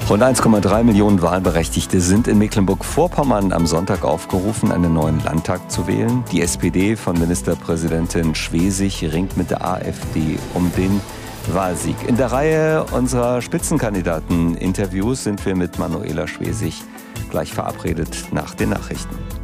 Rund 1,3 Millionen Wahlberechtigte sind in Mecklenburg-Vorpommern am Sonntag aufgerufen, einen neuen Landtag zu wählen. Die SPD von Ministerpräsidentin Schwesig ringt mit der AfD um den Wahlsieg. In der Reihe unserer Spitzenkandidaten-Interviews sind wir mit Manuela Schwesig gleich verabredet nach den Nachrichten.